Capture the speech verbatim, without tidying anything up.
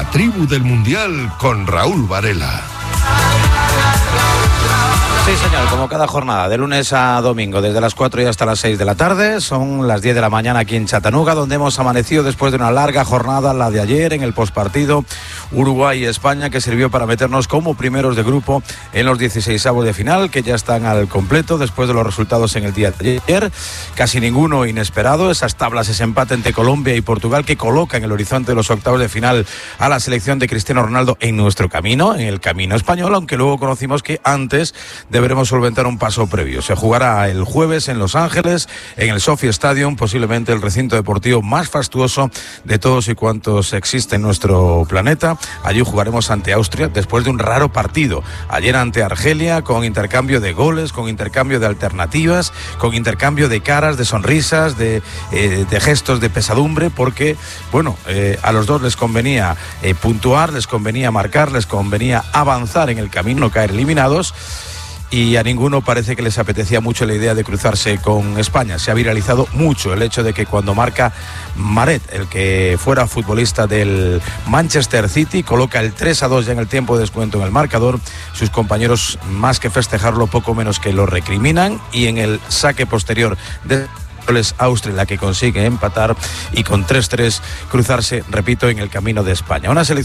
La tribu del Mundial con Raúl Varela. Sí, señor, como cada jornada, de lunes a domingo, desde las cuatro y hasta las seis de la tarde, son las diez de la mañana aquí en Chattanooga, donde hemos amanecido después de una larga jornada, la de ayer, en el postpartido Uruguay-España, que sirvió para meternos como primeros de grupo en los dieciseisavos de final, que ya están al completo después de los resultados en el día de ayer, casi ninguno inesperado, esas tablas, ese empate entre Colombia y Portugal, que coloca en el horizonte de los octavos de final a la selección de Cristiano Ronaldo en nuestro camino, en el camino español, aunque luego conocimos que antes deberemos solventar un paso previo. Se jugará el jueves en Los Ángeles, en el Sophie Stadium, posiblemente el recinto deportivo más fastuoso de todos y cuantos existe en nuestro planeta. Allí jugaremos ante Austria después de un raro partido. Ayer ante Argelia, con intercambio de goles, con intercambio de alternativas, con intercambio de caras, de sonrisas, de, eh, de gestos de pesadumbre, porque, bueno, eh, a los dos les convenía eh, puntuar, les convenía marcar, les convenía avanzar en el camino, no caer eliminados. Y a ninguno parece que les apetecía mucho la idea de cruzarse con España. Se ha viralizado mucho el hecho de que cuando marca Maret, el que fuera futbolista del Manchester City, coloca el tres a dos ya en el tiempo de descuento en el marcador, sus compañeros, más que festejarlo, poco menos que lo recriminan, y en el saque posterior de es Austria la que consigue empatar y con tres tres cruzarse, repito, en el camino de España. Una selección